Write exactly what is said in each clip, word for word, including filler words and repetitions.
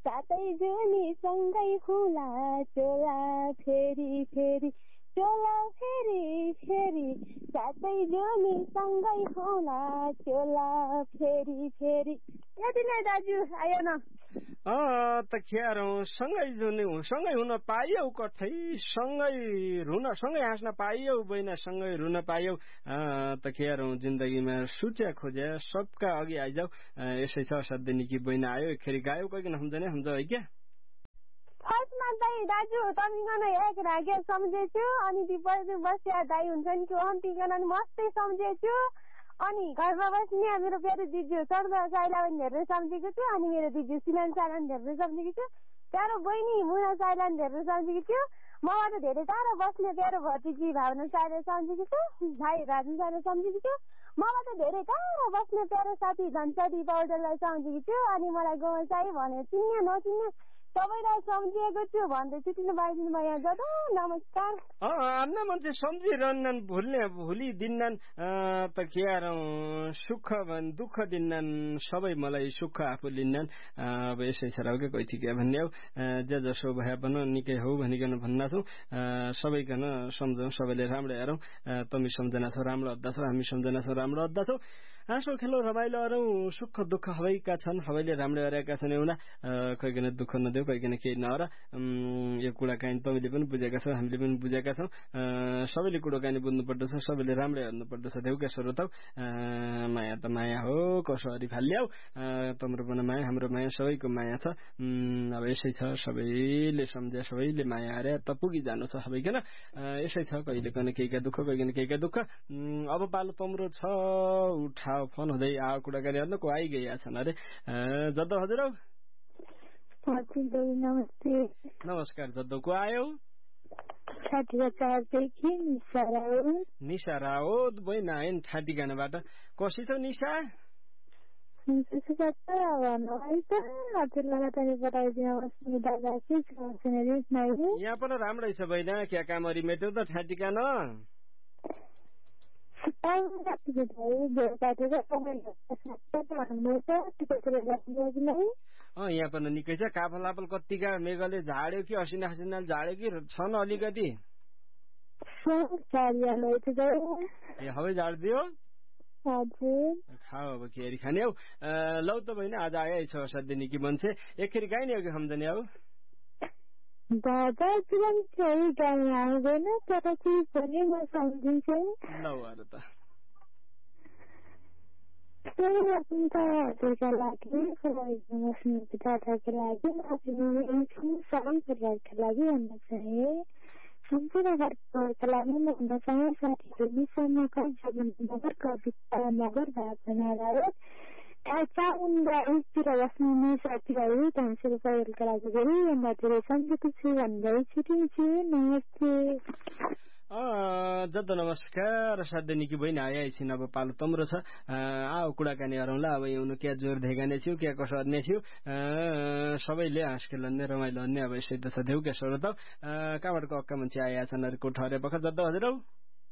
सातै जुनी सँगै खुला चोला फेरि फेरि चोला फेरि फेरि सातै जुनी सँगै खुला चोला फेरि फेरि। यति नै दाजु, आयो न। अँ त क्यारौँ सँगै जुनी सँगै हुन पाइयौ कठै, सँगै रुन सँगै हाँस्न पाइयौ बहिना, सँगै रुन पाइयौ। त क्यारौँ जिन्दगीमा सुच्या खोज्या सबका अघि आइजाऊ। यसै छ असाध्यै निकी बहिना आयो एकखेरी गायो कहिकन सम्झने हुन्छ है क्या। फर्स्टमा चाहिँ दाजु तमिकन एक रागे सम्झेछु, अनि ती पर्दु बस्या दाइ हुन्छ नि त्यो अन्तिकन मस्तै सम्झेछु। अनि घरमा बस्ने मेरो प्यारो दिजु सर्व साइला पनि हेरेर सम्झेको छु, अनि मेरो दिजु सिलन साइलान हेरेर सम्झेको छु, प्यारो बहिनी मुना साइलान हेरेर सम्झेको छु, मबाट धेरै टाढो बस्ने प्यारो भतिजी भावना साइला सम्झेको छु, भाइ राजु साइला सम्झेको छु, मबाट धेरै टाढो बस्ने प्यारो साथी धनसादी पौडेललाई सम्झेको छु, अनि मलाई गाउँ साई भनेर चिन्ने नचिन्ने सबैलाई सम्झिएको छु भन्दै छुट्टिनु पाइदिनु भयो दादा। नमस्कार। अन्ना मान्छे सम्झिरहन्नन्, भुल्ने भुलिदिन्नन् त क्यारौँ, सुख भन् दुःख दिन्नन्, सबै मलाई सुख आफू लिन्नन्। अब यसै छ के कोही ठिकै भन्ने हो, जे जसो भए पनि निकै हो भनिकन भन्ना छौँ। सबैकन सम्झौँ, सबैले राम्रो हेरौँ। तमी सम्झना छौ राम्रो अद्दा छौ, हामी सम्झना छौ राम्रो अद्दा छौ। हाँसो खेलो रमाइलो गरौँ, सुख दुःख हवैका छन्, हवैले राम्रो गरेका छन् एउटा, कहिकन दुःख नदेऊ कहिकन केही नहर। यो कुराकानी तपाईँले पनि बुझेका छौ, हामीले पनि बुझेका छौँ। सबैले कुराकानी बुझ्नु पर्दछ, सबैले राम्रै हेर्नु पर्दछ। देउका श्रोता माया त माया हो, कसो हरि फाल्याउ, तम्रो पनि माया हाम्रो माया सबैको माया छ। अब यसै छ सबैले सम्झे सबैले माया हारे त पुगी जानु छ सबैकन। यसै छ कहिले कन केहीका दुःख कहिकन केहीका दुःख। अब पालो तम्रो छ, उठाओ फोन हुँदै आयो कुराकानी हेर्नु को आइगएका छन् अरे। जद्दो हजुर नमस्ते। नमस्कार जद्दो को आयो? निशा राउत बहिना आइन ठाटी गानाबाट। कसै छौ निशा? यहाँ पनि राम्रै छ बहिना, क्या कामरी मेट्यो त ठाटीका न? यहाँ पनि निकै छ। काफल लाफल कत्तिका मेघले झाड्यो कि असिना हसिनाले झाड्यो कि छन् अलिकति? ए हवै झाडिदियो। खाऊ अब खेरी खाने हौ। लौ त बहिनी आज आए छ असाध्यै निकी मान्छे, एकखेरी गाइने हो कि सम्झने हौ? दादा तुरन्त गाई आउँदैन तर केही पनि म सम्झिन्छु। लौ अरू त हजुरका लागि, दादाको लागि, सबै परिवारका लागि भन्न चाहे। सम्पूर्ण घरका लागि म भन्न चाहे साथीहरू निशा नगर, जगन नगर, कविता नगर, भावना रावत, चाउन्दा एकतिर बस्ने साथीहरू धनसिर परिवारका लागि धेरैभन्दा धेरै सम्झेको छु भन्दै छुट्टिन्छु। नमस्ते। जद्दो नमस्कार। साध्य निकी बहिनी आए एकछिन अब पालो तम्रो छ। आओ कुराकानी गरौँला। अब यहाँ क्या जोर धेगाने छौ, क्या कसो अर्ने छौ, सबैले हाँस खेल्ने रमाइलो अन्ने। अब यसै त छ देउ क्या सोर त कहाँबाटको अक्का मान्छे आएका छन् अरे कोठा हरे बखत। जद्दो हजुर हौ?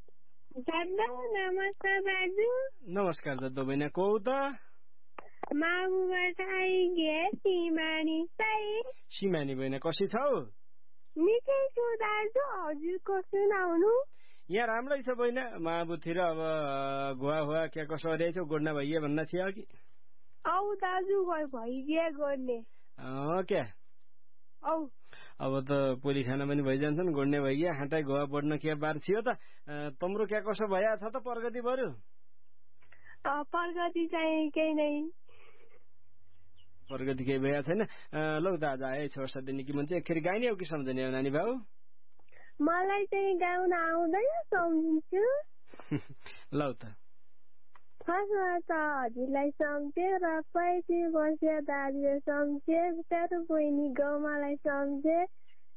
नमस्कार दाजु। नमस्कार जद्दो बहिनी को त? मामुबाट आइगे सिमानी साई। सिमानी बहिनी कसै छौ? निकै छु दाजु, हजुरको सुनाउनु। यहाँ राम्रै छ बहिनी। माबुतिर अब घुवा हुवा क्या कसो रहेछौ, गोड्ना भइए भन्न थियो कि? औ दाजु भइगे गोड्ने। अँ क्या? औ अब त पोली खाना पनि भइजान्छन्, गोड्ने भइगे हाँटा घुवा बढ्न के बार थियो त? तम्रो क्या कसो भया छ त प्रगति बरु? प्रगति चाहिँ केही नै, प्रगति केही भएका छैन। लौ त आज आए छ वर्षदेखि निकी मान्छे, एकखेरी गाइने हो कि सम्झने हो नानी भाउ? मलाई चाहिँ गाउन आउँदैन, सम्झिन्छु। लौ त। फर्स्टमा त हजुरलाई सम्झ्यो र पैँची बस्यो दाजु सम्झ्यो, प्यारो बहिनी गाउँमालाई सम्झ्यो,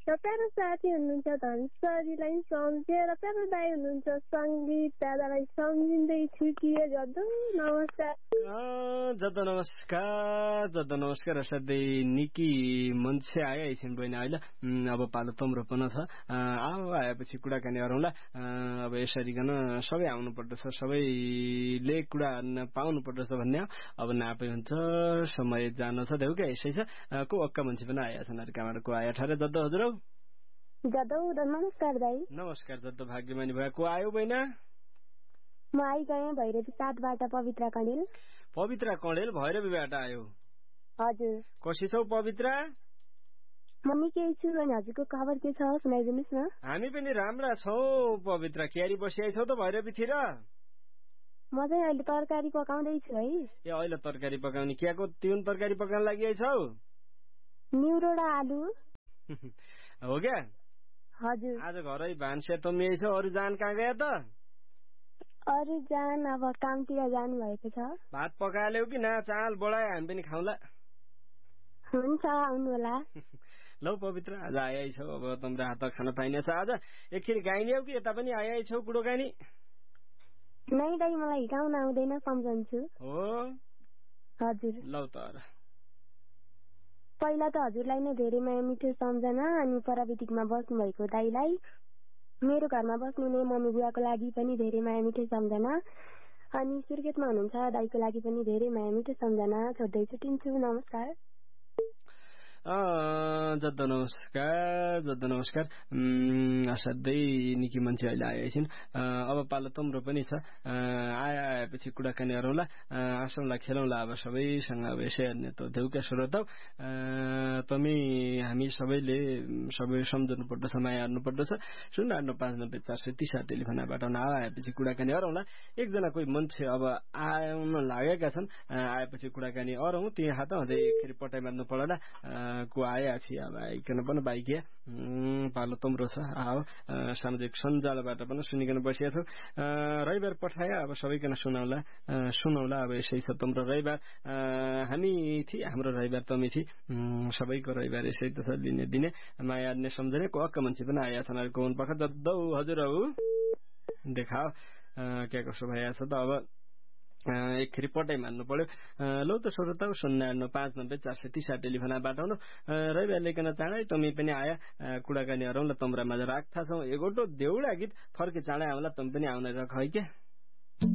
र प्यारो साथी हुनुहुन्छ धनसरीलाई सम्झेर प्यारो दाई हुनुहुन्छ सङ्गीत दादालाई सम्झिँदैछु कि जदो नमस्कार जदो नमस्कार जदो नमस्कार असाध्यै निकी मान्छे आए एकछिन बहिनी अहिले अब पालो तम्रो पनि छ आऊ आएपछि कुराकानी गरौँला अब यसरीकन सबै आउनु पर्दछ सबैले कुरा पाउनु पर्दछ भन्ने अब नापै हुन्छ समय जानु छ देऊ क्या यसै छ को अक्का मान्छे पनि आएका छन् अर्काबाट को आए अठार जद्दो हजुर जदौ नमस्कार दाई नमस्कार जद्दो भाग्यमानी भयो को आयो बहिना म आइगएँ भैरवी सातबाट पवित्रा कणेल पवित्रा कणेल भैरवीबाट आयो हजुर कसै छौ पवित्रा म निकै छु अनि हजुरको खबर के छ सुनाइदिनुहोस् न हामी पनि राम्रा छौ पवित्रा क्यारी बसिआइछौ त भैरवीतिर म चाहिँ अहिले तरकारी पकाउँदैछु है ए अहिले तरकारी पकाउने क्याको तिउन तरकारी पकाउन लागि आइछौ न्युरो र आलु हो क्या हजुर आज घरै भान्से त मिएछ अरू जान कहाँ गयो त अरू जान अब कामतिर जानु भएको छ भात पकाल्यौ कि ना चाल बढाए हामी पनि खाउँला हुन्छ आउनु होला लौ पवित्र आज आइआइछौ अब तिम्रो हात खान पाइनेछ आज एकखेर गाइने हो कि यता पनि आइआइछौ कुडो गानी नै दाइ मलाई गाउन आउँदैन सम्झन्छु हो हजुर लौ त पहिला त हजुरलाई नै धेरै माया मिठो सम्झना अनि प्राविधिकमा बस्नु भएको दाइलाई मेरो घरमा बस्नुहुने मम्मी बुवाको लागि पनि धेरै माया मिठो सम्झना अनि सुर्खेतमा हुनुहुन्छ दाइको लागि पनि धेरै माया मिठो सम्झना छोड्दै छुटिन्छु नमस्कार जद्दो नमस्कार जद्दो नमस्कार असाध्यै निकी मान्छे अहिले आएछिन् अब पालो तम्रो पनि छ आए आएपछि कुराकानी गरौँला हाँसौँला खेलौँला अब सबैसँग अब यसै हेर्ने त देउका श्रोता तमी हामी सबैले सबै सम्झनु पर्दछ माया हार्नु पर्दछ शून्य आठ नौ पाँच नब्बे चार सय तिस टेलिफोनबाट आएपछि कुराकानी गरौँला एकजना कोही मान्छे अब आउन लागेका छन् आएपछि कुराकानी गरौँ ती हात हुँदै एकखेर पटाइ मार्नु पर्ला को आया छि अब आइकन पनि बाइकिया पालो तम्रो छ आओ सामाजिक सञ्जालबाट पनि सुनिकन बसिया छौ रविबार पठाए अब सबैकन सुनाउला सुनाउला अब यसै छ तम्रो रविबार हामी थिए हाम्रो रविबार तमी थिए सबैको रविबार यसै त छ दिने दिने माया ने सम्झने को अक्क मान्छे पनि आया छन् अर्को उन पख दद्दौ हजुरहरु देखाओ के कसो भइया छ त अब एकखेरी पटाइ मान्नु पर्यो लौ त श्रोता शून्य नौ पाँच नब्बे चार सय तीस टेलिफोनबाट आउनु रविवार लेखन चाँडै तमी पनि आया कुराकानी गरौँला तम्रा माझ राख्था छौ एगोटो देउडा गीत फर्के चाँडै आउला तमी पनि आउन रख है क्या।